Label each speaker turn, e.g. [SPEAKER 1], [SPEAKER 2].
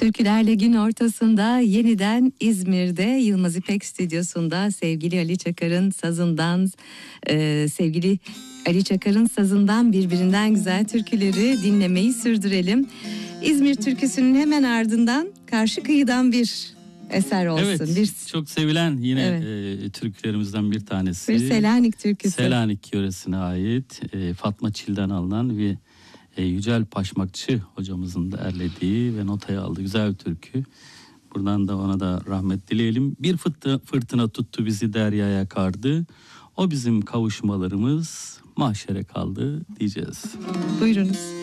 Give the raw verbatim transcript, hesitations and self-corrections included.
[SPEAKER 1] Türkülerle gün ortasında yeniden İzmir'de Yılmaz İpek Stüdyosu'nda sevgili Ali Çakar'ın sazından, e, sevgili Ali Çakar'ın sazından birbirinden güzel türküleri dinlemeyi sürdürelim. İzmir türküsünün hemen ardından Karşı Kıyı'dan bir eser olsun.
[SPEAKER 2] Evet,
[SPEAKER 1] bir...
[SPEAKER 2] çok sevilen yine
[SPEAKER 1] evet.
[SPEAKER 2] e, türkülerimizden bir tanesi.
[SPEAKER 1] Bir Selanik türküsü.
[SPEAKER 2] Selanik yöresine ait e, Fatma Çil'den alınan ve e, Yücel Paşmakçı hocamızın da erlediği ve notaya aldığı güzel bir türkü. Buradan da ona da rahmet dileyelim. Bir fırtına, fırtına tuttu bizi deryaya kardı. O bizim kavuşmalarımız mahşere kaldı diyeceğiz.
[SPEAKER 1] Buyurunuz.